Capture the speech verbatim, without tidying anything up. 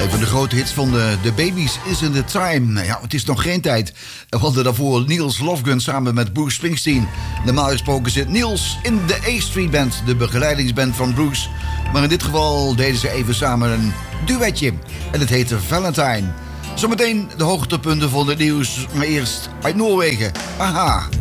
Een van de grote hits van de, de Babies is in the Time. Ja, het is nog geen tijd. We hadden daarvoor Niels Lofgren samen met Bruce Springsteen. Normaal gesproken zit Niels in de A Street Band, de begeleidingsband van Bruce. Maar in dit geval deden ze even samen een duetje. En het heette Valentine. Zometeen de hoogtepunten van het nieuws. Maar eerst uit Noorwegen. Aha.